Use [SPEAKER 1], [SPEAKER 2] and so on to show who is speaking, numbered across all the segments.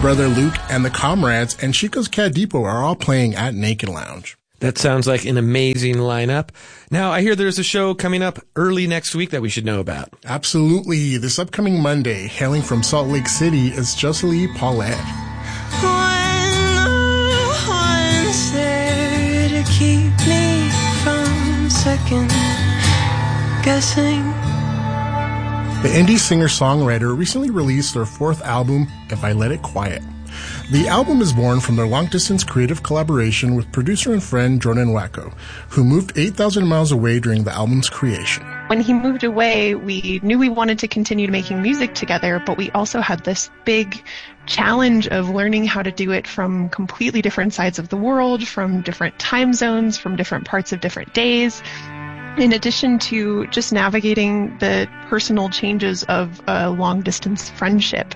[SPEAKER 1] Brother Luke and the Comrades and Chico's Cat Depot are all playing at Naked Lounge.
[SPEAKER 2] That sounds like an amazing lineup. Now, I hear there's a show coming up early next week that we should know about.
[SPEAKER 1] Absolutely. This upcoming Monday, hailing from Salt Lake City, is Jocelyn Paulette.
[SPEAKER 3] When no one's there to keep me from second guessing.
[SPEAKER 1] The indie singer-songwriter recently released their fourth album, If I Let It Quiet. The album is born from their long-distance creative collaboration with producer and friend Jordan Wacko, who moved 8,000 miles away during the album's creation.
[SPEAKER 4] When he moved away, we knew we wanted to continue making music together, but we also had this big challenge of learning how to do it from completely different sides of the world, from different time zones, from different parts of different days. In addition to just navigating the personal changes of a long-distance friendship,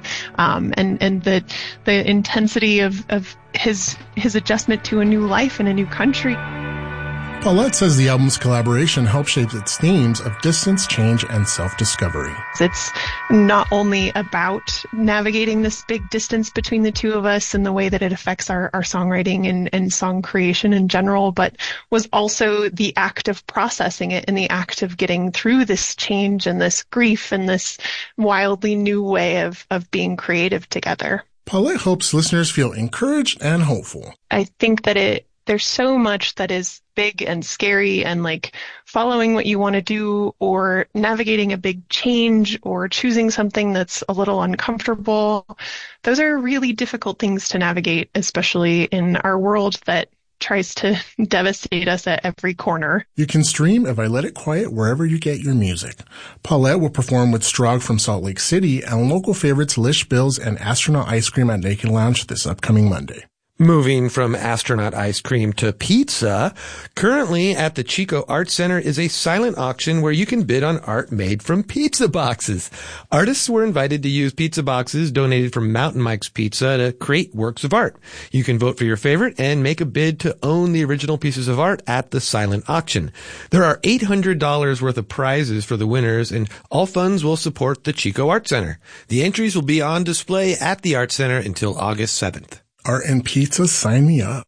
[SPEAKER 4] and the intensity of his adjustment to a new life in a new country.
[SPEAKER 1] Paulette says the album's collaboration helped shape its themes of distance, change, and self-discovery.
[SPEAKER 4] It's not only about navigating this big distance between the two of us and the way that it affects our songwriting and song creation in general, but was also the act of processing it and the act of getting through this change and this grief and this wildly new way of being creative together.
[SPEAKER 1] Paulette hopes listeners feel encouraged and hopeful.
[SPEAKER 4] I think that there's so much that is big and scary, and like following what you want to do or navigating a big change or choosing something that's a little uncomfortable. Those are really difficult things to navigate, especially in our world that tries to devastate us at every corner.
[SPEAKER 1] You can stream If I Let It Quiet wherever you get your music. Paulette will perform with Strog from Salt Lake City and local favorites Lish Bills and Astronaut Ice Cream at Naked Lounge this upcoming Monday.
[SPEAKER 2] Moving from astronaut ice cream to pizza, currently at the Chico Art Center is a silent auction where you can bid on art made from pizza boxes. Artists were invited to use pizza boxes donated from Mountain Mike's Pizza to create works of art. You can vote for your favorite and make a bid to own the original pieces of art at the silent auction. There are $800 worth of prizes for the winners, and all funds will support the Chico Art Center. The entries will be on display at the Art Center until August 7th.
[SPEAKER 1] Art and pizza, sign me up.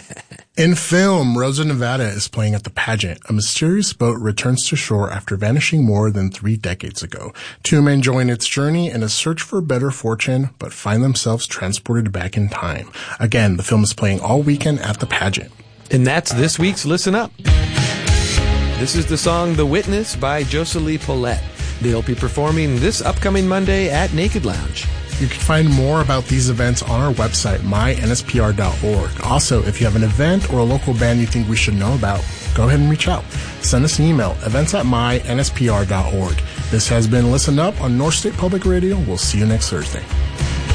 [SPEAKER 1] In film, Rosa Nevada is playing at the pageant. A mysterious boat returns to shore after vanishing more than 3 decades ago. 2 men join its journey in a search for better fortune, but find themselves transported back in time. Again, the film is playing all weekend at the pageant.
[SPEAKER 2] And that's this week's Listen Up. This is the song The Witness by Jocelyn Paulette. They'll be performing this upcoming Monday at Naked Lounge.
[SPEAKER 1] You can find more about these events on our website, mynspr.org. Also, if you have an event or a local band you think we should know about, go ahead and reach out. Send us an email, events@mynspr.org. This has been Listen Up on North State Public Radio. We'll see you next Thursday.